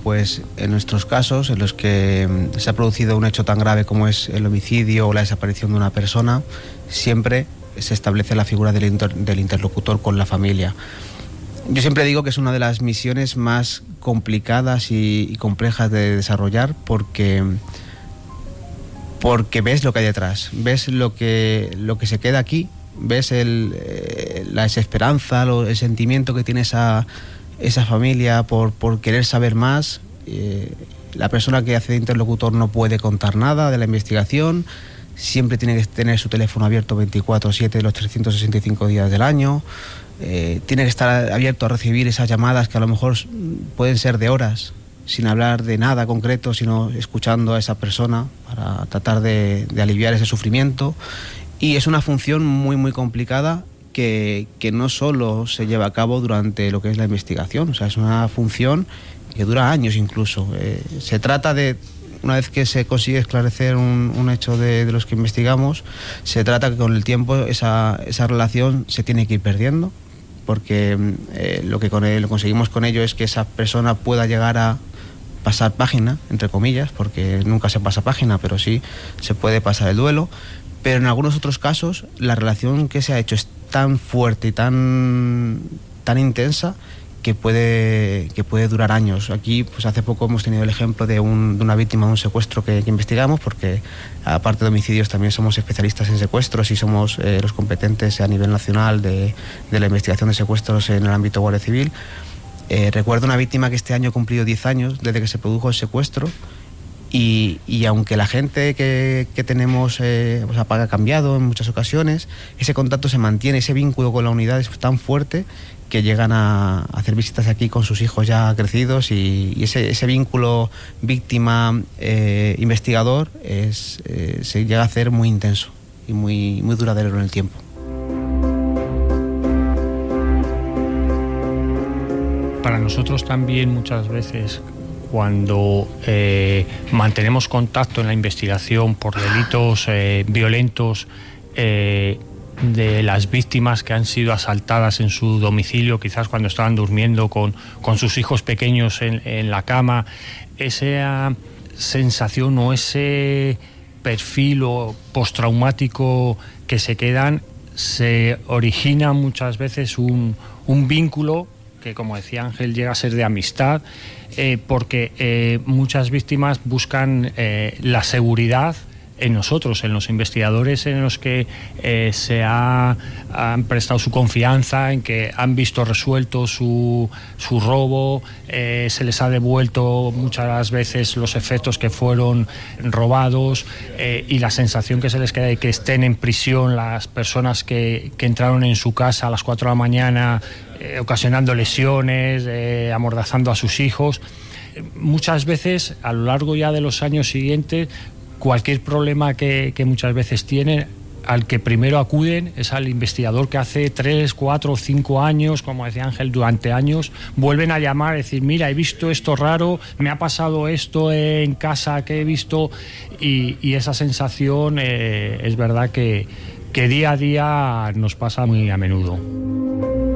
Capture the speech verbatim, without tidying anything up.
pues en nuestros casos en los que se ha producido un hecho tan grave como es el homicidio o la desaparición de una persona, siempre se establece la figura del, inter, del interlocutor con la familia. Yo siempre digo que es una de las misiones más complicadas y, y complejas de desarrollar porque, porque ves lo que hay detrás, ves lo que, lo que se queda aquí, ves el, eh, la desesperanza, lo, el sentimiento que tiene esa, esa familia por, por querer saber más. Eh, la persona que hace de interlocutor no puede contar nada de la investigación, siempre tiene que tener su teléfono abierto veinticuatro siete los trescientos sesenta y cinco días del año, eh, tiene que estar abierto a recibir esas llamadas que a lo mejor pueden ser de horas, sin hablar de nada concreto, sino escuchando a esa persona para tratar de, de aliviar ese sufrimiento. Y es una función muy muy complicada que, que no solo se lleva a cabo durante lo que es la investigación, o sea, es una función que dura años incluso. Eh, se trata de, una vez que se consigue esclarecer un, un hecho de, de los que investigamos, se trata que con el tiempo esa, esa relación se tiene que ir perdiendo, porque eh, lo que con él, lo conseguimos con ello es que esa persona pueda llegar a pasar página, entre comillas, porque nunca se pasa página, pero sí se puede pasar el duelo. Pero en algunos otros casos la relación que se ha hecho es tan fuerte y tan, tan intensa que puede, que puede durar años. Aquí, pues hace poco hemos tenido el ejemplo de, un, de una víctima de un secuestro que, que investigamos, porque aparte de homicidios también somos especialistas en secuestros y somos eh, los competentes a nivel nacional de, de la investigación de secuestros en el ámbito Guardia Civil. Eh, recuerdo una víctima que este año ha cumplido diez años desde que se produjo el secuestro. Y, y aunque la gente que, que tenemos eh, pues ha cambiado en muchas ocasiones, ese contacto se mantiene, ese vínculo con la unidad es tan fuerte que llegan a hacer visitas aquí con sus hijos ya crecidos y, y ese, ese vínculo víctima-investigador eh, eh, se llega a hacer muy intenso y muy, muy duradero en el tiempo. Para nosotros también muchas veces, cuando eh, mantenemos contacto en la investigación por delitos eh, violentos eh, de las víctimas que han sido asaltadas en su domicilio, quizás cuando estaban durmiendo con, con sus hijos pequeños en, en la cama, esa sensación o ese perfil o postraumático que se quedan, se origina muchas veces un, un vínculo que, como decía Ángel, llega a ser de amistad, eh, porque eh, muchas víctimas buscan eh, la seguridad en nosotros, en los investigadores en los que eh, se ha, han prestado su confianza, en que han visto resuelto su, su robo, eh, se les ha devuelto muchas veces los efectos que fueron robados, eh, y la sensación que se les queda de que estén en prisión las personas que, que entraron en su casa a las cuatro de la mañana eh, ocasionando lesiones, eh, amordazando a sus hijos. Muchas veces, a lo largo ya de los años siguientes, cualquier problema que, que muchas veces tienen, al que primero acuden es al investigador que hace tres, cuatro, cinco años, como decía Ángel, durante años, vuelven a llamar, decir, mira, he visto esto raro, me ha pasado esto en casa que he visto, y, y esa sensación eh, es verdad que, que día a día nos pasa muy a menudo.